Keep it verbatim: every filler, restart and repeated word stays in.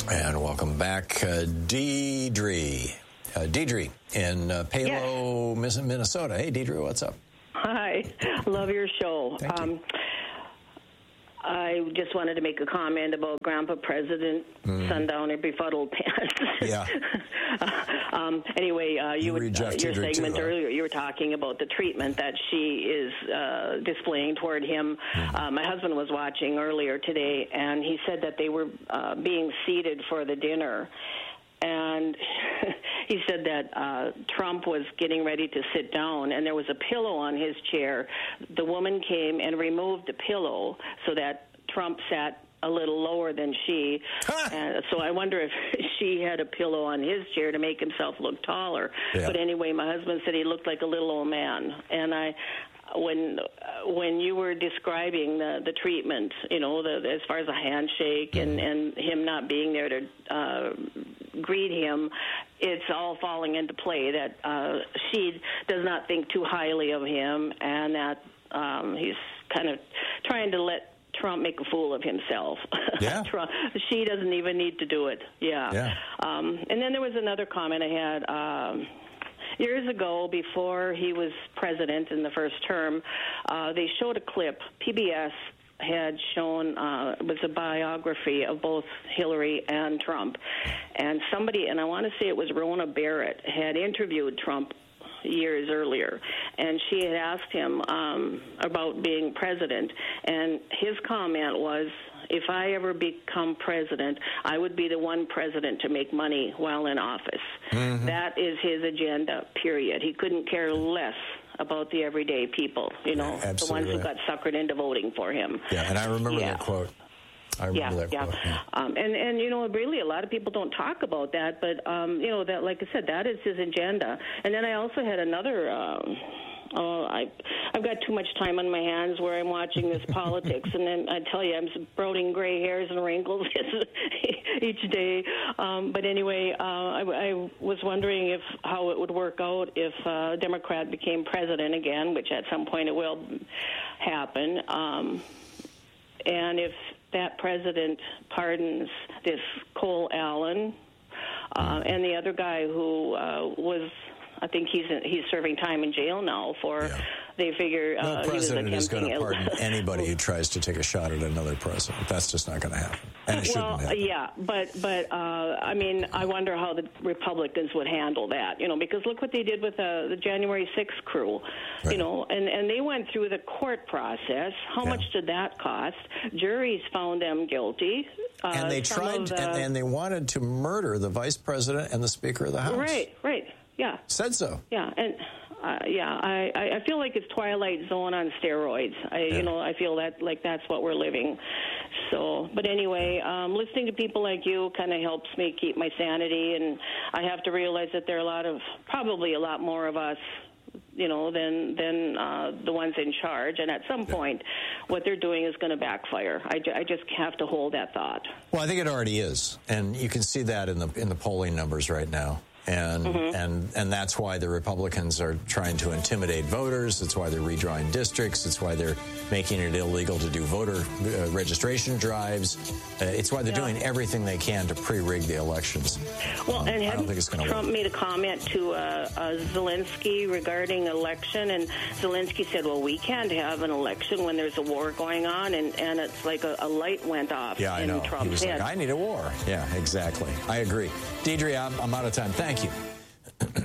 And welcome back, uh, Deidre. Uh, Deidre in uh, Palo, yes. Minnesota. Hey, Deidre, what's up? Hi. Love your show. Thank um, you. I just wanted to make a comment about Grandpa President, mm. Sundowner, Befuddled Pants. Yeah. um, anyway, uh, you, you would, uh, your segment too, earlier, you were talking about the treatment that she is uh, displaying toward him. Mm. Uh, my husband was watching earlier today, and he said that they were uh, being seated for the dinner. And he said that uh, Trump was getting ready to sit down, and there was a pillow on his chair. The woman came and removed the pillow so that Trump sat a little lower than she. Huh. And so I wonder if she had a pillow on his chair to make himself look taller. Yeah. But anyway, my husband said he looked like a little old man. And I... When uh, when you were describing the, the treatment, you know, the, as far as a handshake and, and him not being there to uh, greet him, it's all falling into play that uh, she does not think too highly of him, and that um, he's kind of trying to let Trump make a fool of himself. Yeah. Trump, she doesn't even need to do it. Yeah. Yeah. Um, and then there was another comment I had. Um, Years ago, before he was president in the first term, uh, they showed a clip. P B S had shown, uh, it was a biography of both Hillary and Trump. And somebody, and I want to say it was Rona Barrett, had interviewed Trump years earlier, and she had asked him um, about being president, and his comment was, if I ever become president, I would be the one president to make money while in office. Mm-hmm. That is his agenda, period. He couldn't care less about the everyday people, you know, yeah, the ones who got suckered into voting for him. Yeah, and I remember yeah. that quote. I remember yeah, that yeah. quote. Yeah. Um, and, and, you know, really a lot of people don't talk about that, but, um, you know, that, like I said, that is his agenda. And then I also had another... Um, Oh, I, I've got too much time on my hands where I'm watching this politics, and then I tell you, I'm sprouting gray hairs and wrinkles each day. Um, but anyway, uh, I, I was wondering if how it would work out if uh, a Democrat became president again, which at some point it will happen, um, and if that president pardons this Cole Allen uh, and the other guy who uh, was... I think he's he's serving time in jail now for, yeah. they figure uh, no president he was is going to pardon anybody who tries to take a shot at another president. That's just not going to happen. And it well, shouldn't happen. yeah, but, but uh, I mean, I wonder how the Republicans would handle that, you know, because look what they did with uh, the January sixth crew, right. you know, and, and they went through the court process. How yeah. much did that cost? Juries found them guilty. Uh, and they tried, the, and, and they wanted to murder the vice president and the Speaker of the House. Right, right. Yeah. Said so. Yeah, and uh, yeah, I, I feel like it's Twilight Zone on steroids. I, yeah. you know, I feel that like that's what we're living. So, but anyway, um, listening to people like you kind of helps me keep my sanity, and I have to realize that there are a lot of, probably a lot more of us, you know, than than uh, the ones in charge. And at some point, what they're doing is going to backfire. I, I just have to hold that thought. Well, I think it already is, and you can see that in the in the polling numbers right now. And, mm-hmm. and and that's why the Republicans are trying to intimidate voters. It's why they're redrawing districts. It's why they're making it illegal to do voter uh, registration drives. Uh, it's why they're yeah. doing everything they can to pre-rig the elections. Well, um, and I don't think it's going to Trump work. made a comment to uh, uh, Zelensky regarding election, and Zelensky said, well, we can't have an election when there's a war going on, and, and it's like a, a light went off yeah, in I know. Trump's he was head. Like, I need a war. Yeah, exactly. I agree. Deidre, I'm, I'm out of time. Thank you.